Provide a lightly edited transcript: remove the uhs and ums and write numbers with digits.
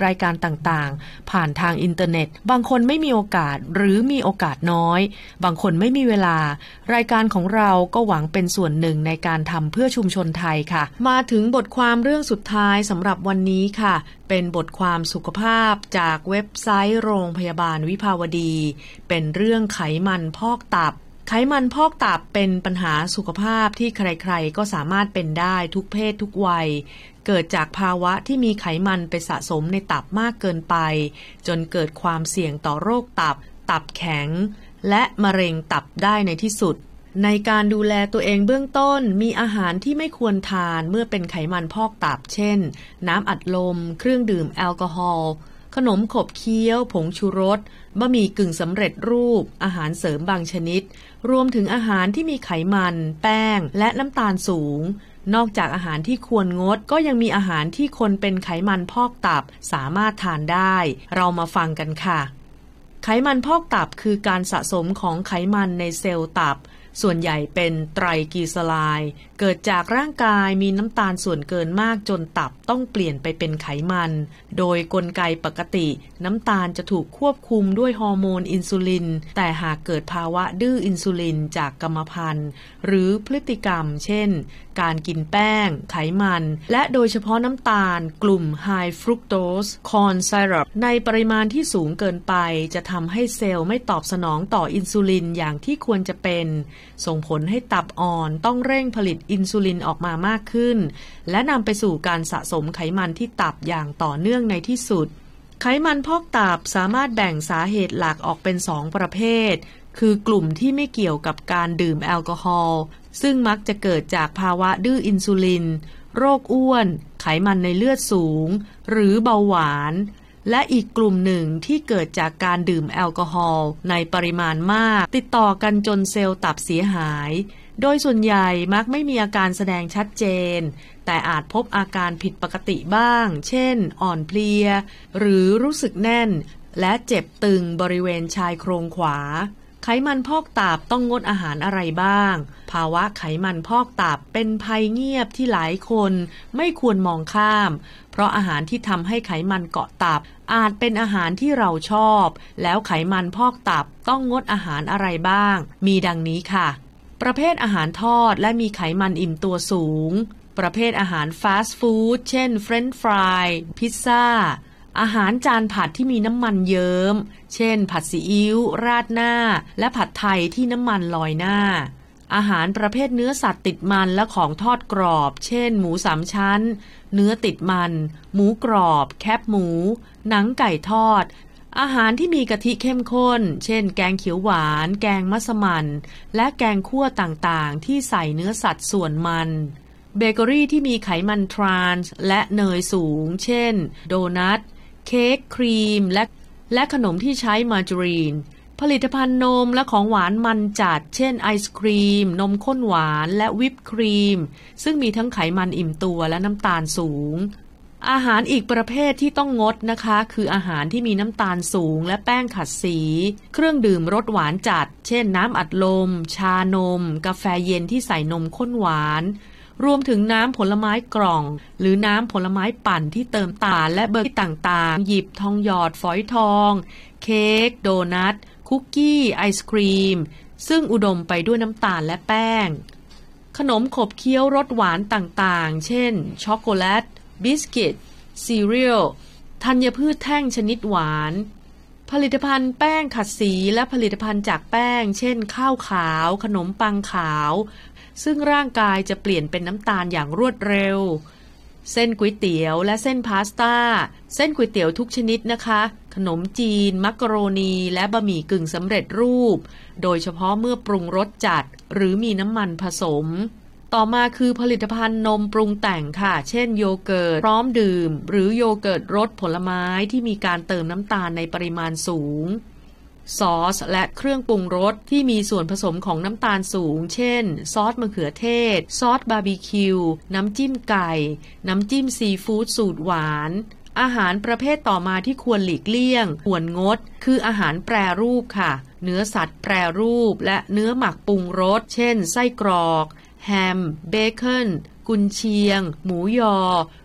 รายการต่างๆผ่านทางอินเทอร์เน็ตบางคนไม่มีโอกาสหรือมีโอกาสน้อยบางคนไม่มีเวลารายการของเราก็หวังเป็นส่วนหนึ่งในการทำเพื่อชุมชนไทยค่ะมาถึงบทความเรื่องสุดท้ายสำหรับวันนี้ค่ะเป็นบทความสุขภาพจากเว็บไซต์โรงพยาบาลวิภาวดีเป็นเรื่องไขมันพอกตับไขมันพอกตับเป็นปัญหาสุขภาพที่ใครๆก็สามารถเป็นได้ทุกเพศทุกวัยเกิดจากภาวะที่มีไขมันไปสะสมในตับมากเกินไปจนเกิดความเสี่ยงต่อโรคตับแข็งและมะเร็งตับได้ในที่สุดในการดูแลตัวเองเบื้องต้นมีอาหารที่ไม่ควรทานเมื่อเป็นไขมันพอกตับเช่นน้ำอัดลมเครื่องดื่มแอลกอฮอล์ขนมขบเคี้ยวผงชูรสบะหมี่กึ่งสำเร็จรูปอาหารเสริมบางชนิดรวมถึงอาหารที่มีไขมันแป้งและน้ำตาลสูงนอกจากอาหารที่ควรงดก็ยังมีอาหารที่คนเป็นไขมันพอกตับสามารถทานได้เรามาฟังกันค่ะไขมันพอกตับคือการสะสมของไขมันในเซลล์ตับส่วนใหญ่เป็นไตรกลีเซอไรด์เกิดจากร่างกายมีน้ำตาลส่วนเกินมากจนตับต้องเปลี่ยนไปเป็นไขมันโดยกลไกปกติน้ำตาลจะถูกควบคุมด้วยฮอร์โมนอินซูลินแต่หากเกิดภาวะดื้ออินซูลินจากกรรมพันธุ์หรือพฤติกรรมเช่นการกินแป้งไขมันและโดยเฉพาะน้ำตาลกลุ่ม High Fructose Corn Syrup ในปริมาณที่สูงเกินไปจะทำให้เซลล์ไม่ตอบสนองต่ออินซูลินอย่างที่ควรจะเป็นส่งผลให้ตับอ่อนต้องเร่งผลิตอินซูลินออกมามากขึ้นและนำไปสู่การสะสมไขมันที่ตับอย่างต่อเนื่องในที่สุดไขมันพอกตับสามารถแบ่งสาเหตุหลักออกเป็น2ประเภทคือกลุ่มที่ไม่เกี่ยวกับการดื่มแอลกอฮอล์ซึ่งมักจะเกิดจากภาวะดื้ออินซูลินโรคอ้วนไขมันในเลือดสูงหรือเบาหวานและอีกกลุ่มหนึ่งที่เกิดจากการดื่มแอลกอฮอล์ในปริมาณมากติดต่อกันจนเซลล์ตับเสียหายโดยส่วนใหญ่มักไม่มีอาการแสดงชัดเจนแต่อาจพบอาการผิดปกติบ้างเช่นอ่อนเพลียหรือรู้สึกแน่นและเจ็บตึงบริเวณชายโครงขวาไขมันพอกตับต้องงดอาหารอะไรบ้างภาวะไขมันพอกตับเป็นภัยเงียบที่หลายคนไม่ควรมองข้ามเพราะอาหารที่ทำให้ไขมันเกาะตับอาจเป็นอาหารที่เราชอบแล้วไขมันพอกตับต้องงดอาหารอะไรบ้างมีดังนี้ค่ะประเภทอาหารทอดและมีไขมันอิ่มตัวสูงประเภทอาหารฟาสต์ฟู้ดเช่นเฟรนช์ฟรายพิซซ่าอาหารจานผัดที่มีน้ำมันเยิ้มเช่นผัดซีอิ๊วราดหน้าและผัดไทยที่น้ำมันลอยหน้าอาหารประเภทเนื้อสัตว์ติดมันและของทอดกรอบเช่นหมู3ชั้นเนื้อติดมันหมูกรอบแคบหมูหนังไก่ทอดอาหารที่มีกะทิเข้มข้นเช่นแกงเขียวหวานแกงมัสมั่นและแกงคั่วต่างๆที่ใส่เนื้อสัตว์ส่วนมันเบเกอรี่ที่มีไขมันทรานส์และเนยสูงเช่นโดนัทเค้กครีมและขนมที่ใช้มาการีนผลิตภัณฑ์นมและของหวานมันจัดเช่นไอศครีมนมข้นหวานและวิปครีมซึ่งมีทั้งไขมันอิ่มตัวและน้ำตาลสูงอาหารอีกประเภทที่ต้องงดนะคะคืออาหารที่มีน้ำตาลสูงและแป้งขัดสีเครื่องดื่มรสหวานจัดเช่นน้ำอัดลมชานมกาแฟเย็นที่ใส่นมข้นหวานรวมถึงน้ำผลไม้กล่องหรือน้ำผลไม้ปั่นที่เติมตาลและเบอร์ต่างๆหยิบทองหยอดฝอยทองเค้กโดนัทคุกกี้ไอศครีมซึ่งอุดมไปด้วยน้ำตาลและแป้งขนมขบเคี้ยวรสหวานต่างๆเช่นช็อกโกแลตบิสกิตซีเรียลธัญพืชแท่งชนิดหวานผลิตภัณฑ์แป้งขัดสีและผลิตภัณฑ์จากแป้งเช่นข้าวขาวขนมปังขาวซึ่งร่างกายจะเปลี่ยนเป็นน้ำตาลอย่างรวดเร็วเส้นก๋วยเตี๋ยวและเส้นพาสต้าเส้นก๋วยเตี๋ยวทุกชนิดนะคะขนมจีนมักกะโรนีและบะหมี่กึ่งสำเร็จรูปโดยเฉพาะเมื่อปรุงรสจัดหรือมีน้ำมันผสมต่อมาคือผลิตภัณฑ์นมปรุงแต่งค่ะเช่นโยเกิร์ตพร้อมดื่มหรือโยเกิร์ตรสผลไม้ที่มีการเติมน้ำตาลในปริมาณสูงซอสและเครื่องปรุงรสที่มีส่วนผสมของน้ำตาลสูงเช่นซอสมะเขือเทศซอสบาร์บีคิวน้ำจิ้มไก่น้ำจิ้มซีฟู้ดสูตรหวานอาหารประเภทต่อมาที่ควรหลีกเลี่ยงควรงดคืออาหารแปรรูปค่ะเนื้อสัตว์แปรรูปและเนื้อหมักปรุงรสเช่นไส้กรอกแฮมเบคอนกุนเชียงหมูยอ